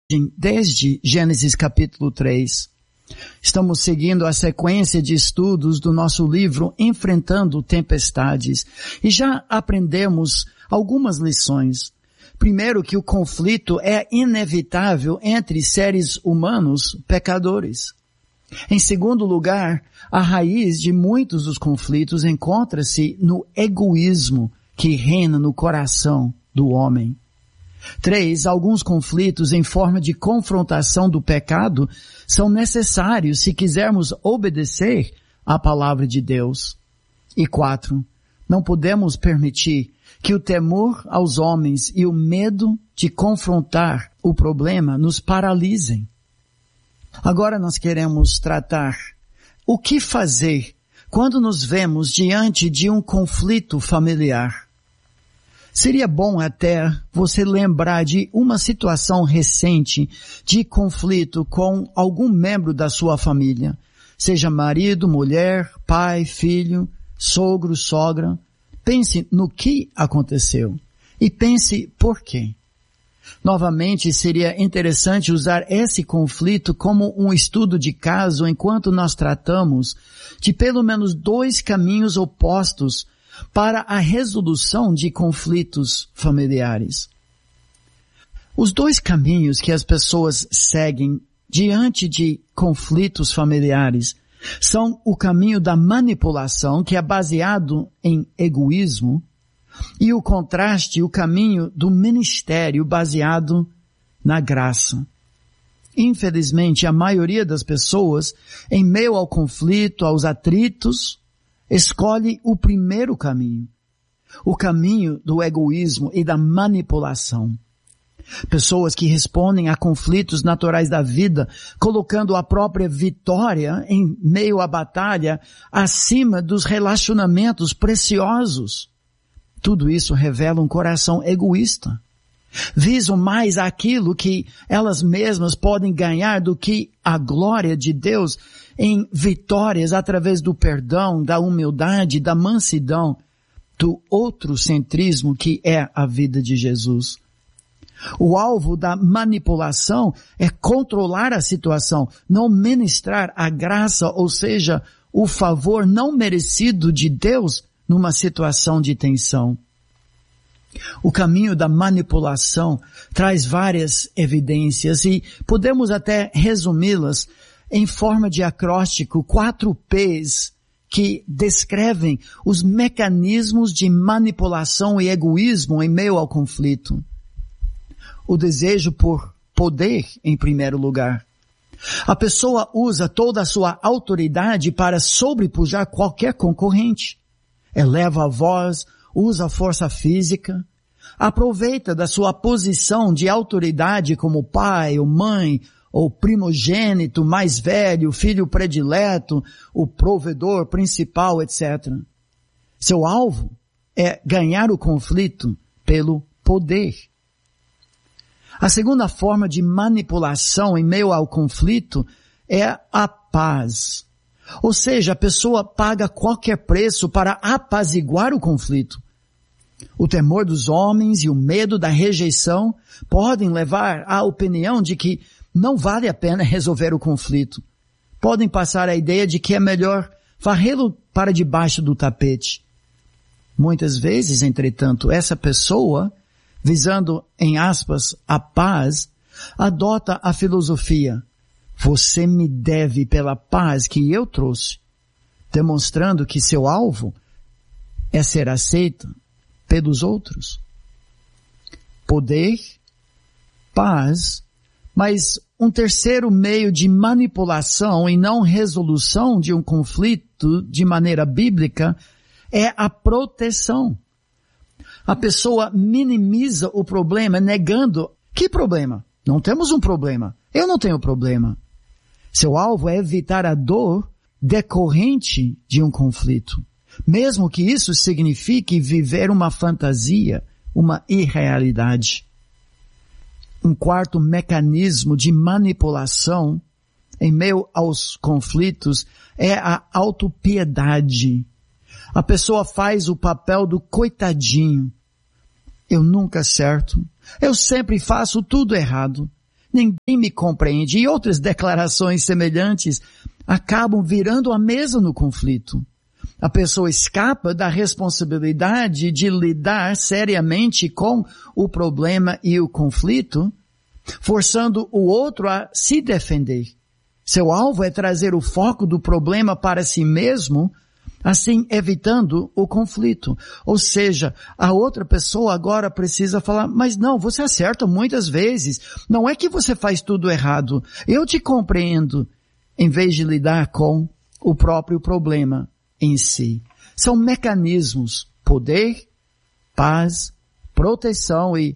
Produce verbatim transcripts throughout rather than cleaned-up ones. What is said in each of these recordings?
desde Gênesis capítulo três. Estamos seguindo a sequência de estudos do nosso livro Enfrentando Tempestades e já aprendemos algumas lições. Primeiro, que o conflito é inevitável entre seres humanos pecadores. Em segundo lugar, a raiz de muitos dos conflitos encontra-se no egoísmo que reina no coração do homem. Três, alguns conflitos em forma de confrontação do pecado são necessários se quisermos obedecer à palavra de Deus. E quatro, não podemos permitir que o temor aos homens e o medo de confrontar o problema nos paralisem. Agora nós queremos tratar o que fazer quando nos vemos diante de um conflito familiar. Seria bom até você lembrar de uma situação recente de conflito com algum membro da sua família, seja marido, mulher, pai, filho, sogro, sogra. Pense no que aconteceu e pense por quê. Novamente, seria interessante usar esse conflito como um estudo de caso enquanto nós tratamos de pelo menos dois caminhos opostos para a resolução de conflitos familiares. Os dois caminhos que as pessoas seguem diante de conflitos familiares são o caminho da manipulação, que é baseado em egoísmo, e o contraste, o caminho do ministério baseado na graça. Infelizmente, a maioria das pessoas, em meio ao conflito, aos atritos, escolhe o primeiro caminho, o caminho do egoísmo e da manipulação. Pessoas que respondem a conflitos naturais da vida, colocando a própria vitória em meio à batalha acima dos relacionamentos preciosos. Tudo isso revela um coração egoísta. Visam mais aquilo que elas mesmas podem ganhar do que a glória de Deus em vitórias através do perdão, da humildade, da mansidão, do outrocentrismo que é a vida de Jesus. O alvo da manipulação é controlar a situação, não ministrar a graça, ou seja, o favor não merecido de Deus numa situação de tensão. O caminho da manipulação traz várias evidências e podemos até resumi-las em forma de acróstico, quatro P's que descrevem os mecanismos de manipulação e egoísmo em meio ao conflito. O desejo por poder, em primeiro lugar. A pessoa usa toda a sua autoridade para sobrepujar qualquer concorrente. Eleva a voz, usa a força física, aproveita da sua posição de autoridade como pai ou mãe, ou primogênito, mais velho, filho predileto, o provedor principal, etcétera. Seu alvo é ganhar o conflito pelo poder. A segunda forma de manipulação em meio ao conflito é a paz. Ou seja, a pessoa paga qualquer preço para apaziguar o conflito. O temor dos homens e o medo da rejeição podem levar à opinião de que não vale a pena resolver o conflito. Podem passar a ideia de que é melhor varrê-lo para debaixo do tapete. Muitas vezes, entretanto, essa pessoa, visando, em aspas, a paz, adota a filosofia: você me deve pela paz que eu trouxe, demonstrando que seu alvo é ser aceito pelos outros. Poder, paz, mas um terceiro meio de manipulação e não resolução de um conflito de maneira bíblica é a proteção. A pessoa minimiza o problema negando: que problema? Não temos um problema. Eu não tenho problema. Seu alvo é evitar a dor decorrente de um conflito, mesmo que isso signifique viver uma fantasia, uma irrealidade. Um quarto mecanismo de manipulação em meio aos conflitos é a autopiedade. A pessoa faz o papel do coitadinho. Eu nunca acerto. Eu sempre faço tudo errado. ninguém me compreende. E outras declarações semelhantes acabam virando a mesa no conflito. A pessoa escapa da responsabilidade de lidar seriamente com o problema e o conflito, forçando o outro a se defender. Seu alvo é trazer o foco do problema para si mesmo, assim evitando o conflito. Ou seja, a outra pessoa agora precisa falar, mas não, você acerta muitas vezes. Não é que você faz tudo errado. Eu te compreendo. Em vez de lidar com o próprio problema em si. São mecanismos, poder, paz, proteção e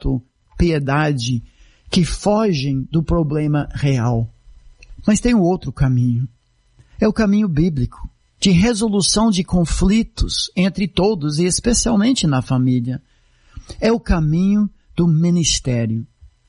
autopiedade que fogem do problema real. Mas tem um outro caminho. É o caminho bíblico, de resolução de conflitos entre todos e especialmente na família. É o caminho do ministério.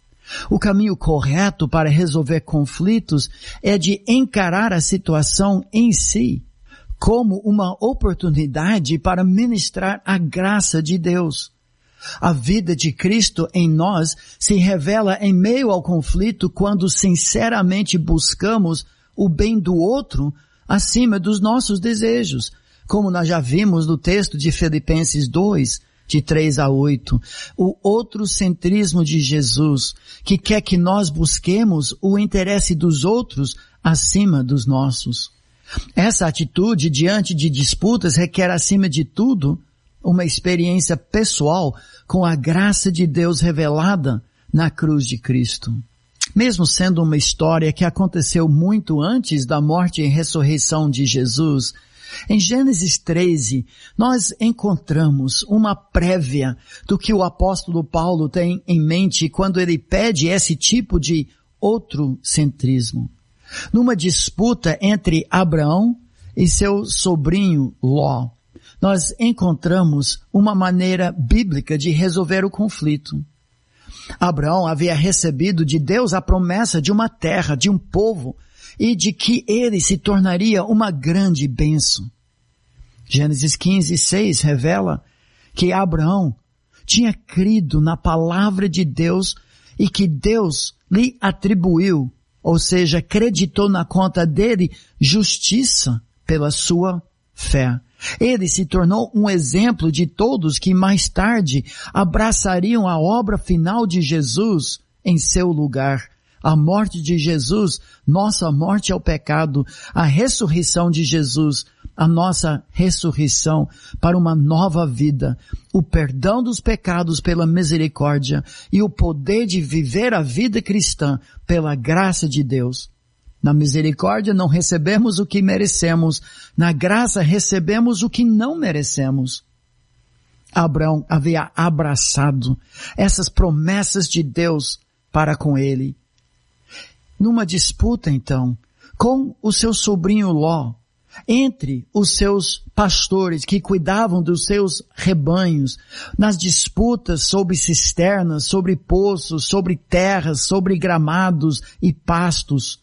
O caminho correto para resolver conflitos é de encarar a situação em si como uma oportunidade para ministrar a graça de Deus. A vida de Cristo em nós se revela em meio ao conflito quando sinceramente buscamos o bem do outro acima dos nossos desejos, como nós já vimos no texto de Filipenses dois, de três a oito, o outrocentrismo de Jesus, que quer que nós busquemos o interesse dos outros acima dos nossos. Essa atitude diante de disputas requer, acima de tudo, uma experiência pessoal com a graça de Deus revelada na cruz de Cristo. Mesmo sendo uma história que aconteceu muito antes da morte e ressurreição de Jesus, em Gênesis treze, nós encontramos uma prévia do que o apóstolo Paulo tem em mente quando ele pede esse tipo de outrocentrismo. Numa disputa entre Abraão e seu sobrinho Ló, nós encontramos uma maneira bíblica de resolver o conflito. Abraão havia recebido de Deus a promessa de uma terra, de um povo, e de que ele se tornaria uma grande bênção. Gênesis quinze, seis revela que Abraão tinha crido na palavra de Deus e que Deus lhe atribuiu, ou seja, acreditou na conta dele justiça pela sua fé. Ele se tornou um exemplo de todos que mais tarde abraçariam a obra final de Jesus em seu lugar. A morte de Jesus, nossa morte ao pecado, a ressurreição de Jesus, a nossa ressurreição para uma nova vida, o perdão dos pecados pela misericórdia e o poder de viver a vida cristã pela graça de Deus. Na misericórdia não recebemos o que merecemos, na graça recebemos o que não merecemos. Abraão havia abraçado essas promessas de Deus para com ele. Numa disputa, então, com o seu sobrinho Ló, entre os seus pastores que cuidavam dos seus rebanhos, nas disputas sobre cisternas, sobre poços, sobre terras, sobre gramados e pastos,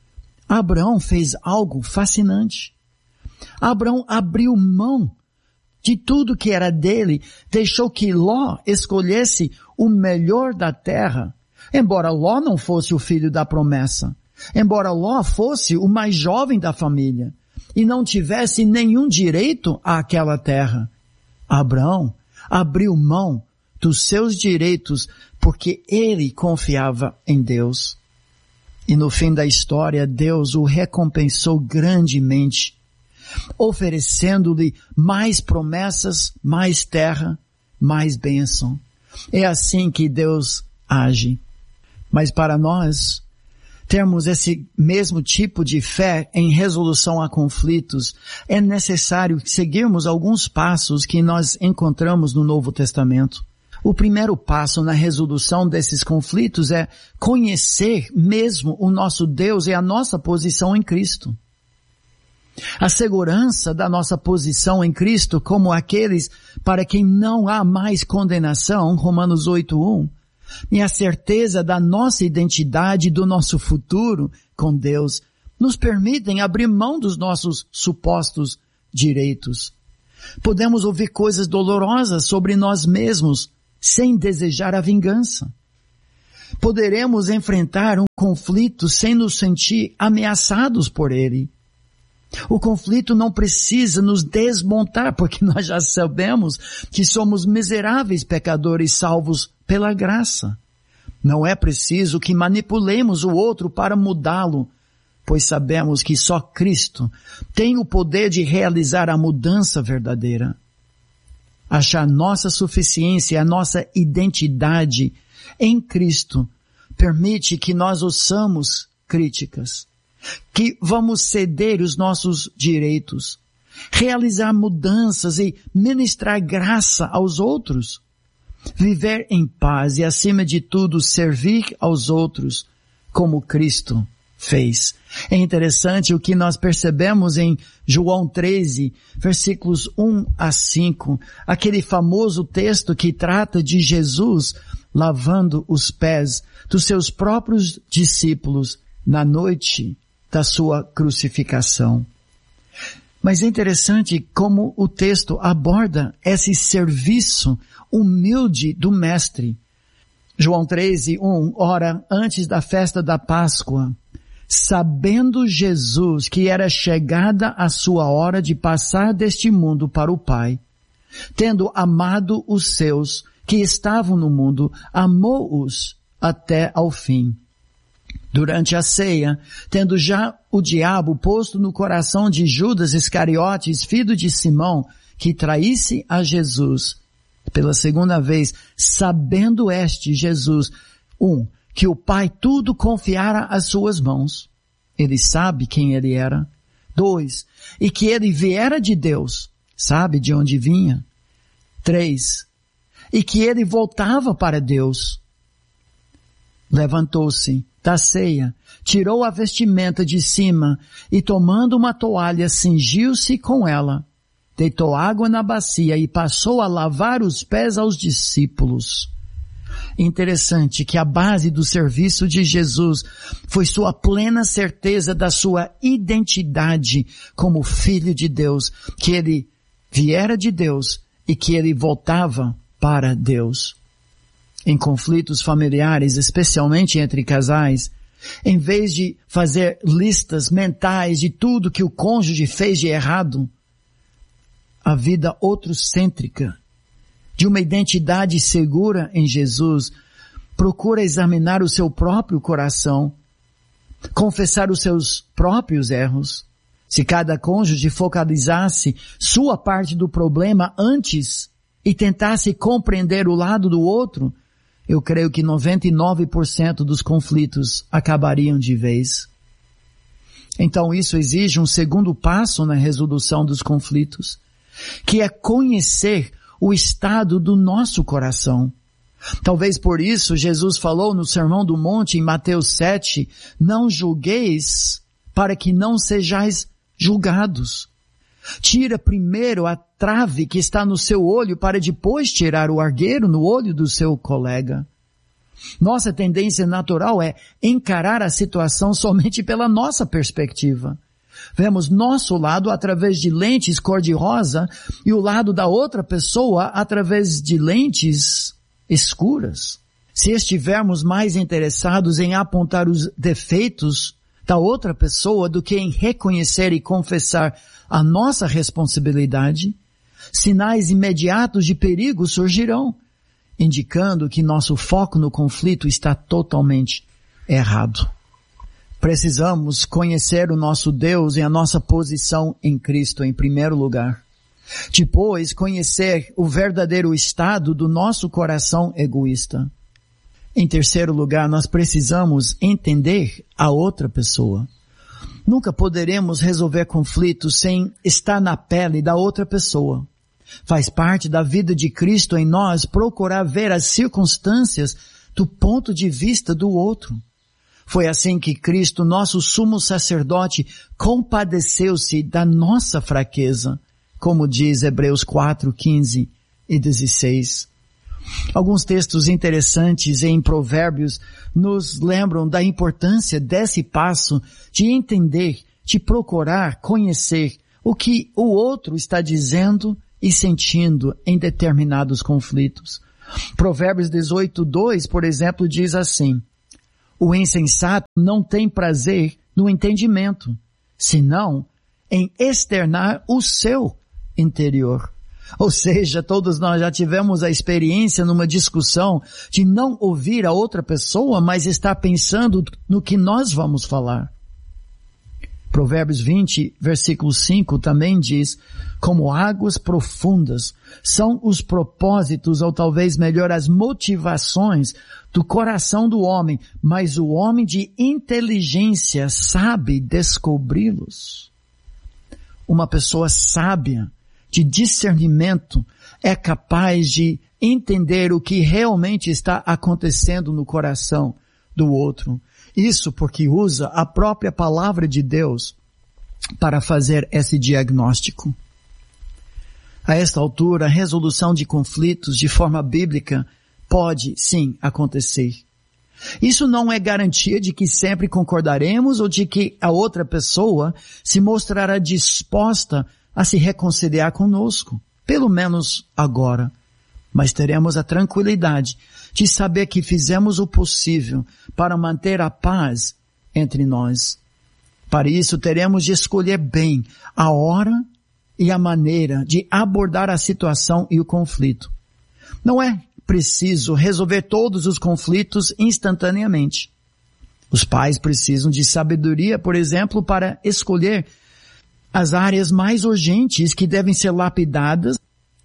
Abraão fez algo fascinante. Abraão abriu mão de tudo que era dele, deixou que Ló escolhesse o melhor da terra, embora Ló não fosse o filho da promessa, embora Ló fosse o mais jovem da família e não tivesse nenhum direito àquela terra. Abraão abriu mão dos seus direitos porque ele confiava em Deus. E no fim da história, Deus o recompensou grandemente, oferecendo-lhe mais promessas, mais terra, mais bênção. É assim que Deus age. Mas para nós termos esse mesmo tipo de fé em resolução a conflitos, é necessário seguirmos alguns passos que nós encontramos no Novo Testamento. O primeiro passo na resolução desses conflitos é conhecer mesmo o nosso Deus e a nossa posição em Cristo. A segurança da nossa posição em Cristo como aqueles para quem não há mais condenação, Romanos oito, um, e a certeza da nossa identidade, do nosso futuro com Deus, nos permitem abrir mão dos nossos supostos direitos. Podemos ouvir coisas dolorosas sobre nós mesmos, sem desejar a vingança. poderemos enfrentar um conflito sem nos sentir ameaçados por ele. O conflito não precisa nos desmontar, porque nós já sabemos que somos miseráveis pecadores salvos pela graça. Não é preciso que manipulemos o outro para mudá-lo, pois sabemos que só Cristo tem o poder de realizar a mudança verdadeira. Achar nossa suficiência, a nossa identidade em Cristo, permite que nós ouçamos críticas, que vamos ceder os nossos direitos, realizar mudanças e ministrar graça aos outros, viver em paz e, acima de tudo, servir aos outros como Cristo fez. É interessante o que nós percebemos em João treze, versículos um a cinco, aquele famoso texto que trata de Jesus lavando os pés dos seus próprios discípulos na noite da sua crucificação. Mas é interessante como o texto aborda esse serviço humilde do Mestre. João treze, um, ora, antes da festa da Páscoa, sabendo Jesus que era chegada a sua hora de passar deste mundo para o Pai, tendo amado os seus que estavam no mundo, amou-os até ao fim. Durante a ceia, tendo já o diabo posto no coração de Judas Iscariotes, filho de Simão, que traísse a Jesus, pela segunda vez, sabendo este Jesus, um, que o Pai tudo confiara às suas mãos. Ele sabe quem ele era. Dois, e que ele viera de Deus. Sabe de onde vinha. Três, e que ele voltava para Deus. Levantou-se da ceia, tirou a vestimenta de cima e, tomando uma toalha, cingiu-se com ela. Deitou água na bacia e passou a lavar os pés aos discípulos. Interessante que a base do serviço de Jesus foi sua plena certeza da sua identidade como Filho de Deus, que ele viera de Deus e que ele voltava para Deus. Em conflitos familiares, especialmente entre casais, em vez de fazer listas mentais de tudo que o cônjuge fez de errado, a vida outrocêntrica de uma identidade segura em Jesus, procura examinar o seu próprio coração, confessar os seus próprios erros. Se cada cônjuge focalizasse sua parte do problema antes e tentasse compreender o lado do outro, eu creio que noventa e nove por cento dos conflitos acabariam de vez. Então isso exige um segundo passo na resolução dos conflitos, que é conhecer o estado do nosso coração. Talvez por isso Jesus falou no Sermão do Monte em Mateus sete, não julgueis para que não sejais julgados. Tira primeiro a trave que está no seu olho para depois tirar o argueiro no olho do seu colega. Nossa tendência natural é encarar a situação somente pela nossa perspectiva. Vemos nosso lado através de lentes cor-de-rosa e o lado da outra pessoa através de lentes escuras. Se estivermos mais interessados em apontar os defeitos da outra pessoa do que em reconhecer e confessar a nossa responsabilidade, sinais imediatos de perigo surgirão, indicando que nosso foco no conflito está totalmente errado. Precisamos conhecer o nosso Deus e a nossa posição em Cristo em primeiro lugar. Depois, conhecer o verdadeiro estado do nosso coração egoísta. Em terceiro lugar, nós precisamos entender a outra pessoa. Nunca poderemos resolver conflitos sem estar na pele da outra pessoa. Faz parte da vida de Cristo em nós procurar ver as circunstâncias do ponto de vista do outro. Foi assim que Cristo, nosso sumo sacerdote, compadeceu-se da nossa fraqueza, como diz Hebreus quatro, quinze e dezesseis. Alguns textos interessantes em Provérbios nos lembram da importância desse passo de entender, de procurar conhecer o que o outro está dizendo e sentindo em determinados conflitos. Provérbios dezoito, dois, por exemplo, diz assim: o insensato não tem prazer no entendimento, senão em externar o seu interior. Ou seja, todos nós já tivemos a experiência numa discussão de não ouvir a outra pessoa, mas estar pensando no que nós vamos falar. Provérbios vinte, versículo cinco também diz: como águas profundas são os propósitos, ou talvez melhor, as motivações do coração do homem, mas o homem de inteligência sabe descobri-los. Uma pessoa sábia, de discernimento, é capaz de entender o que realmente está acontecendo no coração do outro. Isso porque usa a própria palavra de Deus para fazer esse diagnóstico. A esta altura, a resolução de conflitos de forma bíblica pode, sim, acontecer. Isso não é garantia de que sempre concordaremos ou de que a outra pessoa se mostrará disposta a se reconciliar conosco, pelo menos agora. Mas teremos a tranquilidade de saber que fizemos o possível para manter a paz entre nós. Para isso, teremos de escolher bem a hora e a maneira de abordar a situação e o conflito. Não é preciso resolver todos os conflitos instantaneamente. Os pais precisam de sabedoria, por exemplo, para escolher as áreas mais urgentes que devem ser lapidadas.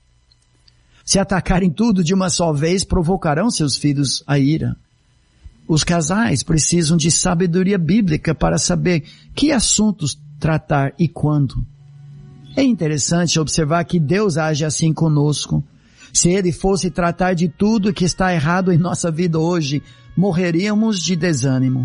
Se atacarem tudo de uma só vez, provocarão seus filhos a ira. Os casais precisam de sabedoria bíblica para saber que assuntos tratar e quando. É interessante observar que Deus age assim conosco. Se Ele fosse tratar de tudo que está errado em nossa vida hoje, morreríamos de desânimo.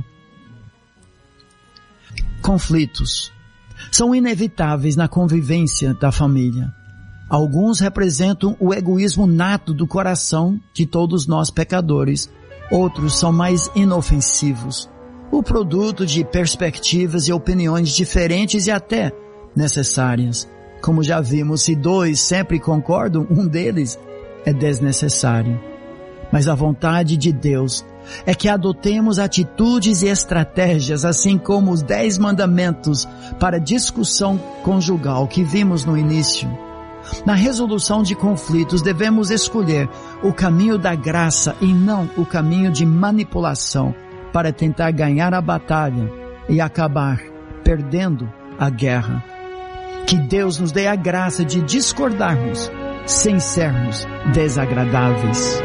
Conflitos são inevitáveis na convivência da família. Alguns representam o egoísmo nato do coração de todos nós pecadores. Outros são mais inofensivos, o produto de perspectivas e opiniões diferentes e até necessárias. Como já vimos, se dois sempre concordam, um deles é desnecessário. Mas a vontade de Deus é que adotemos atitudes e estratégias, assim como os dez mandamentos para discussão conjugal que vimos no início. Na resolução de conflitos devemos escolher o caminho da graça e não o caminho de manipulação para tentar ganhar a batalha e acabar perdendo a guerra. Que Deus nos dê a graça de discordarmos sem sermos desagradáveis.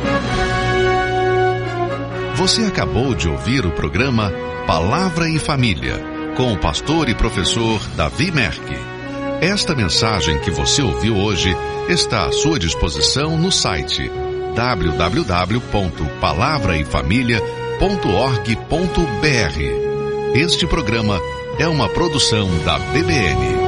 Você acabou de ouvir o programa Palavra e Família, com o pastor e professor Davi Merck. Esta mensagem que você ouviu hoje está à sua disposição no site w w w ponto palavra e família ponto org ponto b r. Este programa é uma produção da B B N.